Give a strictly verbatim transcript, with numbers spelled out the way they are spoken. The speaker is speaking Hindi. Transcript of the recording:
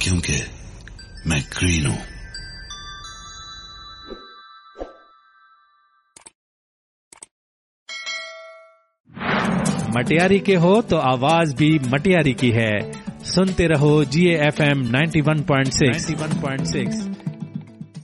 क्योंकि मैं ग्रीन हूं। मटियारी के हो तो आवाज भी मटियारी की है। सुनते रहो जी A F M ninety one point six.